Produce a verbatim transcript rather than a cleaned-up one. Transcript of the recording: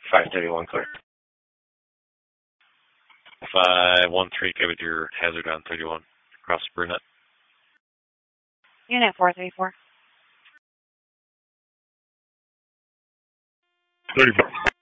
five thirty-one clear. five one three, covered your hazard on thirty-one. Across Brunette. Unit four three four. thirty-four.